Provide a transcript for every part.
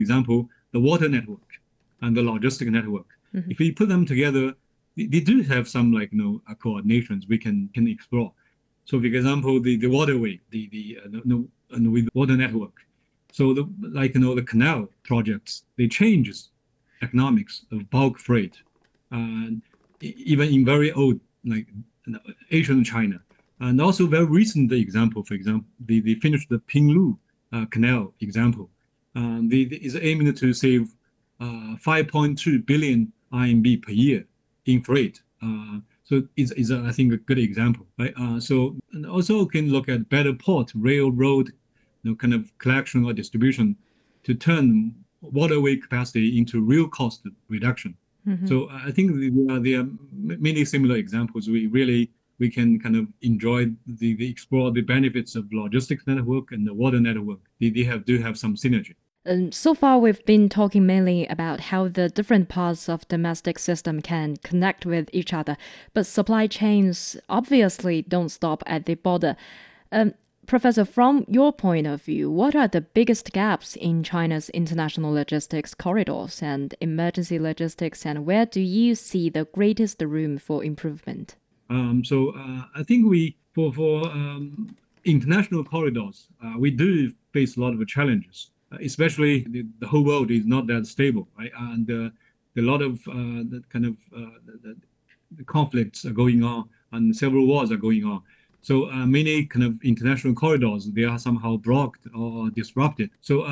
example, the water network and the logistic network. Hmm. If we put them together, they do have some coordinations we can explore. So, for example, the waterway, with water network. So the canal projects, they changes economics of bulk freight, and even in very old like Asian China. And also very recent example, for example, they finished the Pinglu Canal example. Is aiming to save 5.2 billion RMB per year in freight. So it's I think, a good example, right? So and also can look at better port, railroad, kind of collection or distribution to turn waterway capacity into real cost reduction. Hmm. So I think there are many similar examples. We can kind of enjoy the explore the benefits of logistics network and the water network. They do have some synergy. So far, we've been talking mainly about how the different parts of domestic system can connect with each other, but supply chains obviously don't stop at the border. Um, Professor, from your point of view, what are the biggest gaps in China's international logistics corridors and emergency logistics, and where do you see the greatest room for improvement? I think we for international corridors, we do face a lot of challenges, especially the whole world is not that stable, right? And a lot of the kind of the conflicts are going on, and several wars are going on. So many kind of international corridors, they are somehow blocked or disrupted.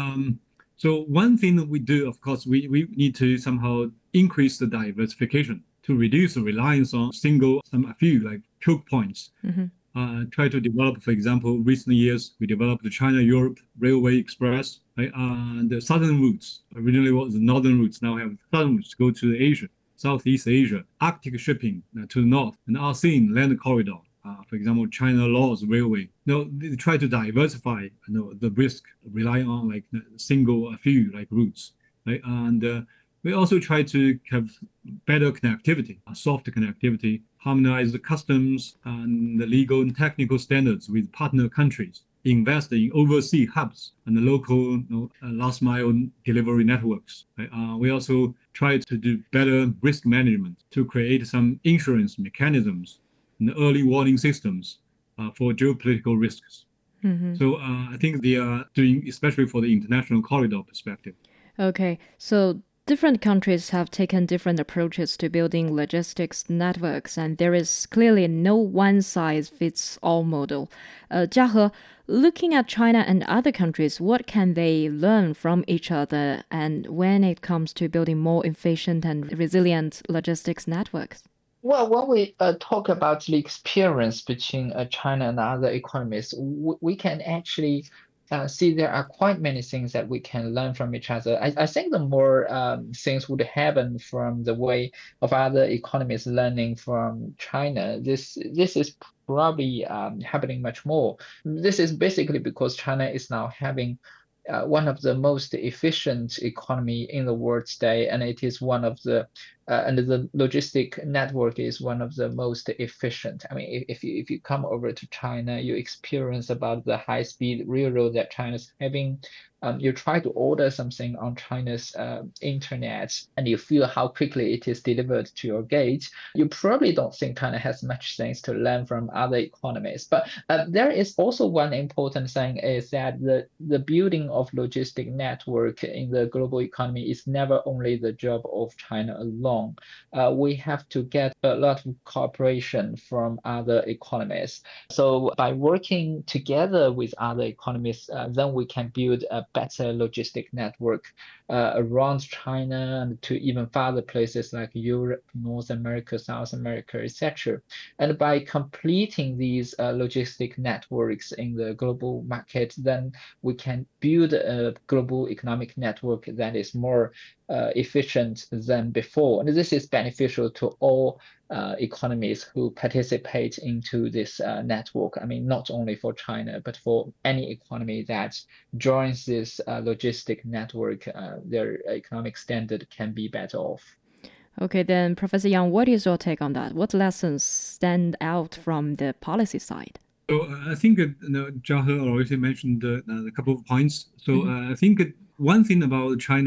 So one thing that we do, of course, we need to somehow increase the diversification to reduce the reliance on a few like choke points. Hmm. Try to develop, for example, recent years, we developed the China-Europe Railway Express, right? And the southern routes, originally was the northern routes, now have southern routes go to Asia, Southeast Asia, Arctic shipping to the north, and ASEAN land corridor. For example, China Laos Railway. They try to diversify, the risk, relying on like a few like routes, right? And we also try to have better connectivity, soft connectivity, harmonize the customs and the legal and technical standards with partner countries, invest in overseas hubs and the local last mile delivery networks. Right? We also try to do better risk management to create some insurance mechanisms and early warning systems for geopolitical risks. Hmm. So I think they are doing, especially for the international corridor perspective. Okay, so different countries have taken different approaches to building logistics networks, and there is clearly no one size fits all model. Jiahe, looking at China and other countries, what can they learn from each other and when it comes to building more efficient and resilient logistics networks? Well, when we talk about the experience between China and other economies, we can actually see there are quite many things that we can learn from each other. I think the more things would happen from the way of other economies learning from China, this is probably happening much more. This is basically because China is now having one of the most efficient economy in the world today, and it is one of the and the logistic network is one of the most efficient. I mean, if you come over to China, you experience about the high-speed railroad that China's having. You try to order something on China's internet, and you feel how quickly it is delivered to your gate. You probably don't think China has much things to learn from other economies. But there is also one important thing is that the building of logistic network in the global economy is never only the job of China alone. We have to get a lot of cooperation from other economies. So by working together with other economies, then we can build a better logistic network around China and to even farther places like Europe, North America, South America, etc. And by completing these logistic networks in the global market, then we can build a global economic network that is more efficient than before. And this is beneficial to all economies who participate into this network. I mean, not only for China, but for any economy that joins this logistic network, their economic standard can be better off. Okay, then, Professor Yang, what is your take on that? What lessons stand out from the policy side? So I think Jahe already mentioned a couple of points. So Mhm. I think one thing about China